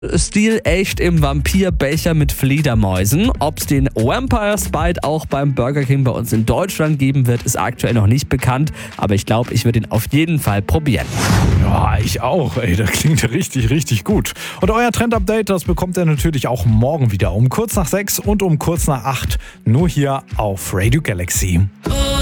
Stil echt im Vampirbecher mit Fledermäusen. Ob es den Vampire Bite auch beim Burger King bei uns in Deutschland geben wird, ist aktuell noch nicht bekannt. Aber ich glaube, ich würde ihn auf jeden Fall probieren. Ja, ich auch. Ey, das klingt richtig, richtig gut. Und euer Trend-Update, das bekommt ihr natürlich auch morgen wieder um kurz nach 6 und um kurz nach 8. Nur hier auf Radio Galaxy.